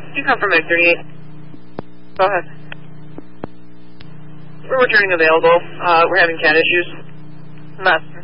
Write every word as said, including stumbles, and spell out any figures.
You come from Egg thirty-eight. Go ahead. We're returning available. Uh, we're having cat issues. Not